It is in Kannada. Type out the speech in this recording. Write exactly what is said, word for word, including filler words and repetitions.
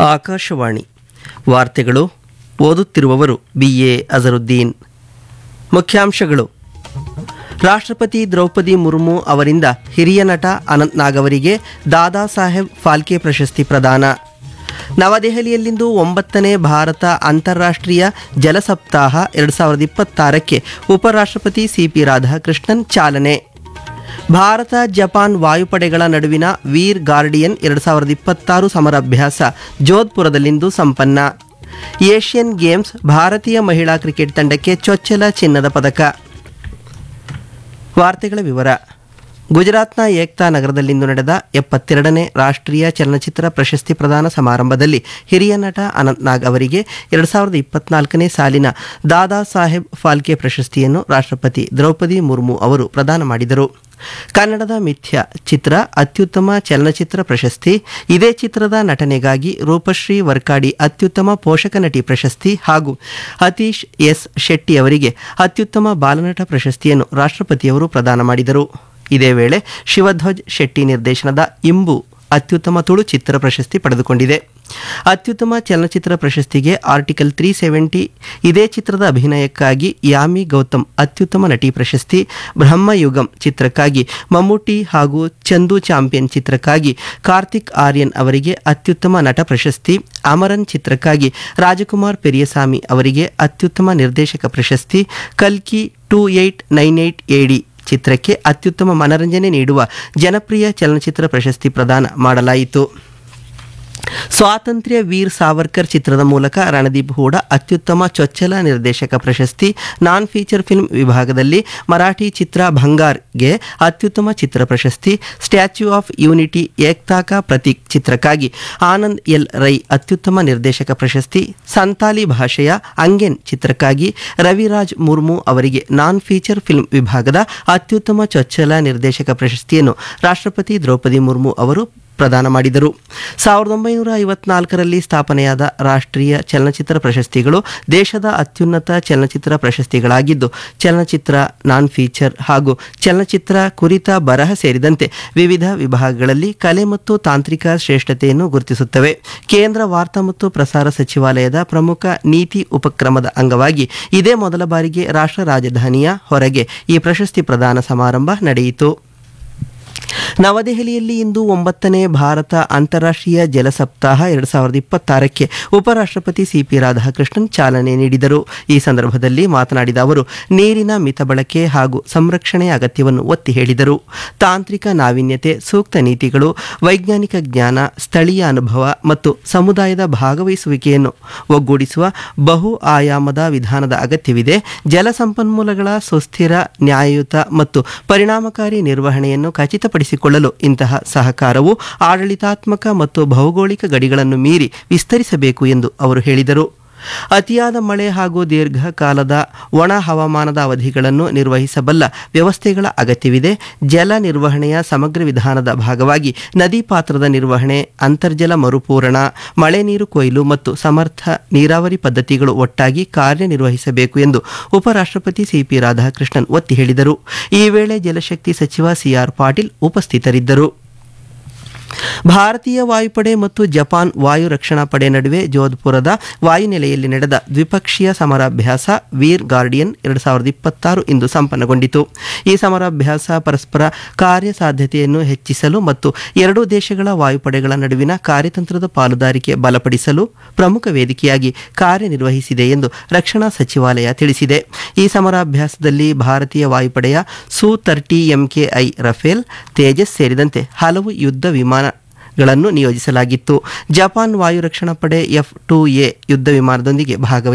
ಆಕಾಶವಾಣಿ ವಾರ್ತೆಗಳು ಓದುತ್ತಿರುವವರು ಬಿ ಎ ಅಜರುದ್ದೀನ್. ಮುಖ್ಯಾಂಶಗಳು: ರಾಷ್ಟ್ರಪತಿ ದ್ರೌಪದಿ ಮುರ್ಮು ಅವರಿಂದ ಹಿರಿಯ ನಟ ಅನಂತ್ ನಾಗ್ ಅವರಿಗೆ ದಾದಾ ಸಾಹೇಬ್ ಫಾಲ್ಕೆ ಪ್ರಶಸ್ತಿ ಪ್ರದಾನ. ನವದೆಹಲಿಯಲ್ಲಿಂದು ಒಂಬತ್ತನೇ ಭಾರತ ಅಂತಾರಾಷ್ಟ್ರೀಯ ಜಲ ಸಪ್ತಾಹ ಎರಡು ಸಾವಿರದ ಇಪ್ಪತ್ತಾರಕ್ಕೆ ಉಪರಾಷ್ಟ್ರಪತಿ ಸಿ ಪಿ ರಾಧಾಕೃಷ್ಣನ್ ಚಾಲನೆ. ಭಾರತ ಜಪಾನ್ ವಾಯುಪಡೆಗಳ ನಡುವಿನ ವೀರ್ ಗಾರ್ಡಿಯನ್ ಎರಡು ಸಾವಿರದ ಇಪ್ಪತ್ತಾರು ಸಮರಾಭ್ಯಾಸ ಜೋಧ್ಪುರದಲ್ಲಿಂದು ಸಂಪನ್ನ. ಏಷ್ಯನ್ ಗೇಮ್ಸ್ ಭಾರತೀಯ ಮಹಿಳಾ ಕ್ರಿಕೆಟ್ ತಂಡಕ್ಕೆ ಚೊಚ್ಚಲ ಚಿನ್ನದ ಪದಕ. ವಾರ್ತೆಗಳ ವಿವರ. ಗುಜರಾತ್ನ ಏಕ್ತಾ ನಗರದಲ್ಲಿಂದು ನಡೆದ ಎಪ್ಪತ್ತೆರಡನೇ ರಾಷ್ಟ್ರೀಯ ಚಲನಚಿತ್ರ ಪ್ರಶಸ್ತಿ ಪ್ರದಾನ ಸಮಾರಂಭದಲ್ಲಿ ಹಿರಿಯ ನಟ ಅನಂತ್ ನಾಗ್ ಅವರಿಗೆ ಎರಡು ಸಾವಿರದ ಇಪ್ಪತ್ನಾಲ್ಕನೇ ಸಾಲಿನ ದಾದಾ ಸಾಹೇಬ್ ಫಾಲ್ಕೆ ಪ್ರಶಸ್ತಿಯನ್ನು ರಾಷ್ಟ್ರಪತಿ ದ್ರೌಪದಿ ಮುರ್ಮು ಅವರು ಪ್ರದಾನ ಮಾಡಿದರು. ಕನ್ನಡದ ಮಿಥ್ಯ ಚಿತ್ರ ಅತ್ಯುತ್ತಮ ಚಲನಚಿತ್ರ ಪ್ರಶಸ್ತಿ, ಇದೇ ಚಿತ್ರದ ನಟನೆಗಾಗಿ ರೂಪಶ್ರೀ ವರ್ಕಾಡಿ ಅತ್ಯುತ್ತಮ ಪೋಷಕ ನಟಿ ಪ್ರಶಸ್ತಿ ಹಾಗೂ ಅತೀಶ್ ಎಸ್ ಶೆಟ್ಟಿ ಅವರಿಗೆ ಅತ್ಯುತ್ತಮ ಬಾಲನಟ ಪ್ರಶಸ್ತಿಯನ್ನು ರಾಷ್ಟ್ರಪತಿಯವರು ಪ್ರದಾನ ಮಾಡಿದರು. ಇದೇ ವೇಳೆ ಶಿವಧ್ವಜ್ ಶೆಟ್ಟಿ ನಿರ್ದೇಶನದ ಇಂಬು ಅತ್ಯುತ್ತಮ ತುಳು ಚಿತ್ರ ಪ್ರಶಸ್ತಿ ಪಡೆದುಕೊಂಡಿದೆ. ಅತ್ಯುತ್ತಮ ಚಲನಚಿತ್ರ ಪ್ರಶಸ್ತಿಗೆ ಆರ್ಟಿಕಲ್ ತ್ರೀ ಸೆವೆಂಟಿ ಇದೇ ಚಿತ್ರದ ಅಭಿನಯಕ್ಕಾಗಿ ಯಾಮಿ ಗೌತಮ್ ಅತ್ಯುತ್ತಮ ನಟಿ ಪ್ರಶಸ್ತಿ, ಬ್ರಹ್ಮಯುಗಂ ಚಿತ್ರಕ್ಕಾಗಿ ಮಮ್ಮೂಟಿ ಹಾಗೂ ಚಂದು ಚಾಂಪಿಯನ್ ಚಿತ್ರಕ್ಕಾಗಿ ಕಾರ್ತಿಕ್ ಆರ್ಯನ್ ಅವರಿಗೆ ಅತ್ಯುತ್ತಮ ನಟ ಪ್ರಶಸ್ತಿ, ಅಮರನ್ ಚಿತ್ರಕ್ಕಾಗಿ ರಾಜಕುಮಾರ್ ಪೆರಿಯಸಾಮಿ ಅವರಿಗೆ ಅತ್ಯುತ್ತಮ ನಿರ್ದೇಶಕ ಪ್ರಶಸ್ತಿ, ಕಲ್ಕಿ ಟೂ ಏಟ್ ನೈನ್ ಏಟ್ ಎಡಿ ಚಿತ್ರಕ್ಕೆ ಅತ್ಯುತ್ತಮ ಮನರಂಜನೆ ನೀಡುವ ಜನಪ್ರಿಯ ಚಲನಚಿತ್ರ ಪ್ರಶಸ್ತಿ ಪ್ರದಾನ ಮಾಡಲಾಯಿತು. ಸ್ವಾತಂತ್ರ್ಯ ವೀರ್ ಸಾವರ್ಕರ್ ಚಿತ್ರದ ಮೂಲಕ ರಣದೀಪ್ ಹೂಡಾ ಅತ್ಯುತ್ತಮ ಚೊಚ್ಚಲ ನಿರ್ದೇಶಕ ಪ್ರಶಸ್ತಿ, ನಾನ್ ಫೀಚರ್ ಫಿಲ್ಮ್ ವಿಭಾಗದಲ್ಲಿ ಮರಾಠಿ ಚಿತ್ರ ಭಂಗಾರ್ಗೆ ಅತ್ಯುತ್ತಮ ಚಿತ್ರ ಪ್ರಶಸ್ತಿ, ಸ್ಟ್ಯಾಚ್ಯೂ ಆಫ್ ಯೂನಿಟಿ ಏಕ್ತಾ ಕಾ ಪ್ರತೀಕ್ ಚಿತ್ರಕ್ಕಾಗಿ ಆನಂದ್ ಎಲ್ ರೈ ಅತ್ಯುತ್ತಮ ನಿರ್ದೇಶಕ ಪ್ರಶಸ್ತಿ, ಸಂತಾಲಿ ಭಾಷೆಯ ಅಂಗೆನ್ ಚಿತ್ರಕ್ಕಾಗಿ ರವಿರಾಜ್ ಮುರ್ಮು ಅವರಿಗೆ ನಾನ್ ಫೀಚರ್ ಫಿಲ್ಮ್ ವಿಭಾಗದ ಅತ್ಯುತ್ತಮ ಚೊಚ್ಚಲ ನಿರ್ದೇಶಕ ಪ್ರಶಸ್ತಿಯನ್ನು ರಾಷ್ಟ್ರಪತಿ ದ್ರೌಪದಿ ಮುರ್ಮು ಅವರು ಪ್ರದಾನ ಮಾಡಿದರು. ಸಾವಿರದ ಒಂಬೈನೂರ ಐವತ್ನಾಲ್ಕರಲ್ಲಿ ಸ್ಥಾಪನೆಯಾದ ರಾಷ್ಟ್ರೀಯ ಚಲನಚಿತ್ರ ಪ್ರಶಸ್ತಿಗಳು ದೇಶದ ಅತ್ಯುನ್ನತ ಚಲನಚಿತ್ರ ಪ್ರಶಸ್ತಿಗಳಾಗಿದ್ದು, ಚಲನಚಿತ್ರ, ನಾನ್ ಫೀಚರ್ ಹಾಗೂ ಚಲನಚಿತ್ರ ಕುರಿತ ಬರಹ ಸೇರಿದಂತೆ ವಿವಿಧ ವಿಭಾಗಗಳಲ್ಲಿ ಕಲೆ ಮತ್ತು ತಾಂತ್ರಿಕ ಶ್ರೇಷ್ಠತೆಯನ್ನು ಗುರುತಿಸುತ್ತವೆ. ಕೇಂದ್ರ ವಾರ್ತಾ ಮತ್ತು ಪ್ರಸಾರ ಸಚಿವಾಲಯದ ಪ್ರಮುಖ ನೀತಿ ಉಪಕ್ರಮದ ಅಂಗವಾಗಿ ಇದೇ ಮೊದಲ ಬಾರಿಗೆ ರಾಷ್ಟ್ರ ರಾಜಧಾನಿಯ ಹೊರಗೆ ಈ ಪ್ರಶಸ್ತಿ ಪ್ರದಾನ ಸಮಾರಂಭ ನಡೆಯಿತು. ನವದೆಹಲಿಯಲ್ಲಿ ಇಂದು ಒಂಬತ್ತನೇ ಭಾರತ ಅಂತಾರಾಷ್ಟ್ರೀಯ ಜಲ ಸಪ್ತಾಹ ಎರಡು ಸಾವಿರದ ಇಪ್ಪತ್ತಾರಕ್ಕೆ ಉಪರಾಷ್ಟ್ರಪತಿ ಸಿ ಪಿ ರಾಧಾಕೃಷ್ಣನ್ ಚಾಲನೆ ನೀಡಿದರು. ಈ ಸಂದರ್ಭದಲ್ಲಿ ಮಾತನಾಡಿದ ಅವರು ನೀರಿನ ಮಿತ ಬಳಕೆ ಹಾಗೂ ಸಂರಕ್ಷಣೆಯ ಅಗತ್ಯವನ್ನು ಒತ್ತಿ ಹೇಳಿದರು. ತಾಂತ್ರಿಕ ನಾವೀನ್ಯತೆ, ಸೂಕ್ತ ನೀತಿಗಳು, ವೈಜ್ಞಾನಿಕ ಜ್ಞಾನ, ಸ್ಥಳೀಯ ಅನುಭವ ಮತ್ತು ಸಮುದಾಯದ ಭಾಗವಹಿಸುವಿಕೆಯನ್ನು ಒಗ್ಗೂಡಿಸುವ ಬಹು ಆಯಾಮದ ವಿಧಾನದ ಅಗತ್ಯವಿದೆ. ಜಲ ಸಂಪನ್ಮೂಲಗಳ ಸುಸ್ಥಿರ, ನ್ಯಾಯಯುತ ಮತ್ತು ಪರಿಣಾಮಕಾರಿ ನಿರ್ವಹಣೆಯನ್ನು ಖಚಿತಪಡಿಸಿಕೊಳ್ಳಲು ಇಂತಹ ಸಹಕಾರವು ಆಡಳಿತಾತ್ಮಕ ಮತ್ತು ಭೌಗೋಳಿಕ ಗಡಿಗಳನ್ನು ಮೀರಿ ವಿಸ್ತರಿಸಬೇಕು ಎಂದು ಅವರು ಹೇಳಿದರು. ಅತಿಯಾದ ಮಳೆ ಹಾಗೂ ದೀರ್ಘಕಾಲದ ಒಣ ಹವಾಮಾನದ ಅವಧಿಗಳನ್ನು ನಿರ್ವಹಿಸಬಲ್ಲ ವ್ಯವಸ್ಥೆಗಳ ಅಗತ್ಯವಿದೆ. ಜಲ ನಿರ್ವಹಣೆಯ ಸಮಗ್ರ ವಿಧಾನದ ಭಾಗವಾಗಿ ನದಿ ಪಾತ್ರದ ನಿರ್ವಹಣೆ, ಅಂತರ್ಜಲ ಮರುಪೂರಣ, ಮಳೆ ನೀರು ಕೊಯ್ಲು ಮತ್ತು ಸಮರ್ಥ ನೀರಾವರಿ ಪದ್ಧತಿಗಳು ಒಟ್ಟಾಗಿ ಕಾರ್ಯನಿರ್ವಹಿಸಬೇಕು ಎಂದು ಉಪರಾಷ್ಟ್ರಪತಿ ಸಿ ಪಿ ರಾಧಾಕೃಷ್ಣನ್ ಒತ್ತಿ ಹೇಳಿದರು. ಈ ವೇಳೆ ಜಲಶಕ್ತಿ ಸಚಿವ ಸಿ ಆರ್ ಪಾಟೀಲ್ ಉಪಸ್ಥಿತರಿದ್ದರು. ಭಾರತೀಯ ವಾಯುಪಡೆ ಮತ್ತು ಜಪಾನ್ ವಾಯು ರಕ್ಷಣಾ ಪಡೆ ನಡುವೆ ಜೋಧ್ಪುರದ ವಾಯುನೆಲೆಯಲ್ಲಿ ನಡೆದ ದ್ವಿಪಕ್ಷೀಯ ಸಮರಾಭ್ಯಾಸ ವೀರ್ ಗಾರ್ಡಿಯನ್ ಎರಡು ಸಾವಿರದ ಇಪ್ಪತ್ತಾರು ಇಂದು ಸಂಪನ್ನಗೊಂಡಿತು. ಈ ಸಮರಾಭ್ಯಾಸ ಪರಸ್ಪರ ಕಾರ್ಯಸಾಧ್ಯತೆಯನ್ನು ಹೆಚ್ಚಿಸಲು ಮತ್ತು ಎರಡೂ ದೇಶಗಳ ವಾಯುಪಡೆಗಳ ನಡುವಿನ ಕಾರ್ಯತಂತ್ರದ ಪಾಲುದಾರಿಕೆ ಬಲಪಡಿಸಲು ಪ್ರಮುಖ ವೇದಿಕೆಯಾಗಿ ಕಾರ್ಯನಿರ್ವಹಿಸಿದೆ ಎಂದು ರಕ್ಷಣಾ ಸಚಿವಾಲಯ ತಿಳಿಸಿದೆ. ಈ ಸಮರಾಭ್ಯಾಸದಲ್ಲಿ ಭಾರತೀಯ ವಾಯುಪಡೆಯ ಸು ತರ್ಟಿ ಎಂಕೆಐ ರಫೇಲ್, ತೇಜಸ್ ಸೇರಿದಂತೆ ಹಲವು ಯುದ್ಧ ವಿಮಾನ ಗಳನ್ನು ನಿಯೋಜಿಸಲಾಗಿತ್ತು. ಜಪಾನ್ ವಾಯು ರಕ್ಷಣಾ ಪಡೆ ಎಫ್ ಟೂ ಎ ಯುದ್ಧ ವಿಮಾನದೊಂದಿಗೆ ಭಾಗವಹಿಸಿದೆ.